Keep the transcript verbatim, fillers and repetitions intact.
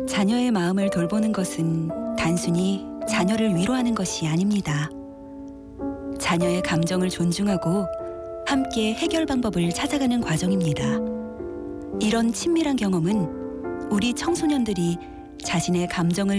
자녀의 마음을 돌보는 것은 단순히 자녀를 위로하는 것이 아닙니다. 자녀의 감정을 존중하고 함께 해결 방법을 찾아가는 과정입니다. 이런 친밀한 경험은 우리 청소년들이 자신의 감정을